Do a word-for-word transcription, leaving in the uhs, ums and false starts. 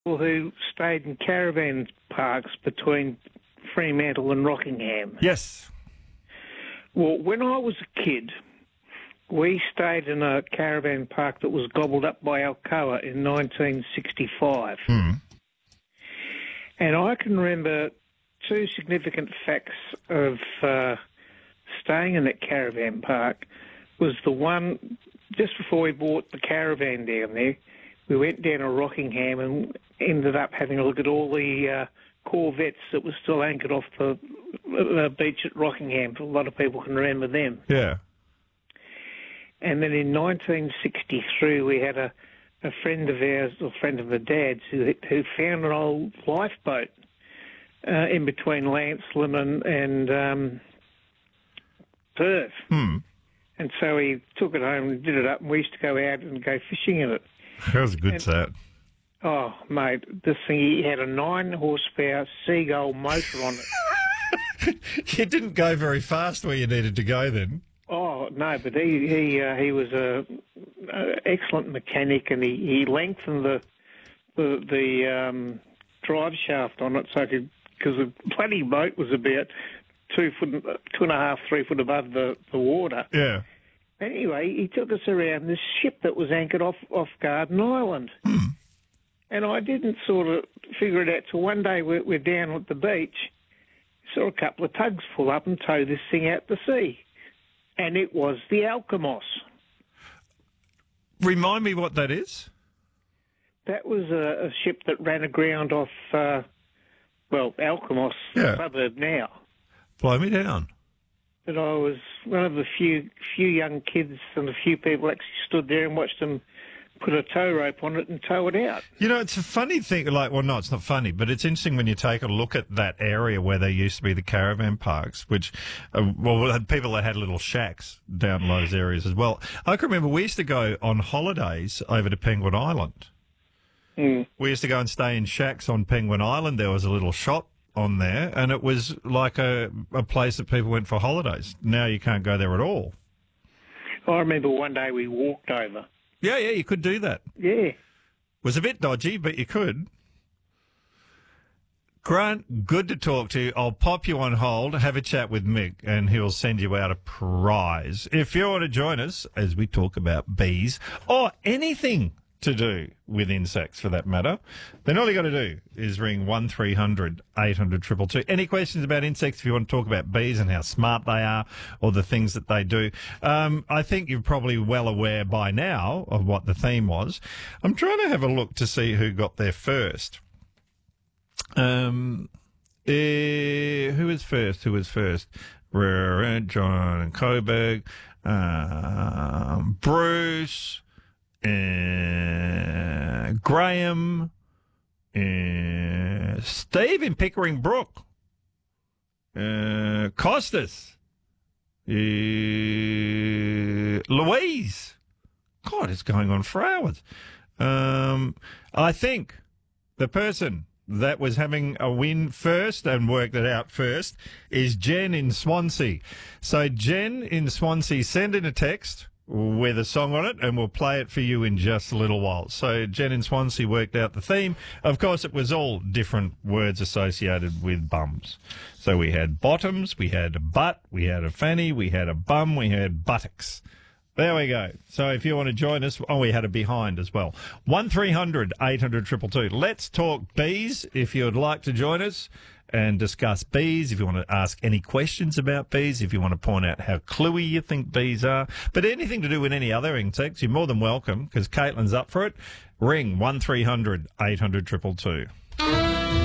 who stayed in caravan parks between Fremantle and Rockingham. Yes. Well, when I was a kid, we stayed in a caravan park that was gobbled up by Alcoa in nineteen sixty-five. Hmm. And I can remember two significant facts of uh, staying in that caravan park. Was the one, just before we bought the caravan down there, we went down to Rockingham and ended up having a look at all the uh, Corvettes that were still anchored off the, the beach at Rockingham. A lot of people can remember them. Yeah. And then in nineteen sixty-three, we had a, a friend of ours, or friend of the dad's, who, who found an old lifeboat uh, in between Lancelin and, and um, Perth. Hmm. And so he took it home and did it up, and we used to go out and go fishing in it. That was a good set. Oh, mate, this thing, he had a nine horsepower Seagull motor on it. You didn't go very fast where you needed to go then. Oh, no, but he he uh, he was a, a excellent mechanic, and he, he lengthened the the, the um, drive shaft on it so because the bloody boat was about two foot, two and a half, three foot above the, the water. Yeah. Anyway, he took us around this ship that was anchored off, off Garden Island. Hmm. And I didn't sort of figure it out till one day we're, we're down at the beach, saw a couple of tugs pull up and tow this thing out to sea. And it was the Alkimos. Remind me what that is. That was a, a ship that ran aground off, uh, well, Alkimos, Yeah. suburb now. Blow me down. But I was one of the few few young kids and a few people actually stood there and watched them put a tow rope on it and tow it out. You know, it's a funny thing, like, well, no, it's not funny, but it's interesting when you take a look at that area where there used to be the caravan parks, which, uh, well, had people that had little shacks down those areas as well. I can remember we used to go on holidays over to Penguin Island. Mm. We used to go and stay in shacks on Penguin Island. There was a little shop on there, and it was like a, a place that people went for holidays. Now you can't go there at all. I remember one day we walked over. Yeah, yeah, you could do that. Yeah. Was a bit dodgy, but you could. Grant, good to talk to you. I'll pop you on hold, have a chat with Mick, and he'll send you out a prize. If you want to join us as we talk about bees or anything to do with insects for that matter, then all you got to do is ring one three hundred eight hundred two two two. Any questions about insects, if you want to talk about bees and how smart they are or the things that they do. Um, I think you're probably well aware by now of what the theme was. I'm trying to have a look to see who got there first. Um, eh, who was first? Who was first? John and Coburg, um, Bruce, Uh, Graham, uh, Steve in Pickering Brook, uh, Costas, uh, Louise. God, it's going on for hours. Um, I think the person that was having a win first and worked it out first is Jen in Swansea. So Jen in Swansea, send in a text with a song on it, and we'll play it for you in just a little while. So Jen in Swansea worked out the theme. Of course, it was all different words associated with bums. So we had bottoms, we had a butt, we had a fanny, we had a bum, we had buttocks. There we go. So if you want to join us, oh, we had a behind as well. one three hundred eight hundred two two two. Let's talk bees if you would like to join us and discuss bees, if you want to ask any questions about bees, if you want to point out how cluey you think bees are, but anything to do with any other insects, you're more than welcome, because Caitlin's up for it. Ring one three hundred eight hundred two two two.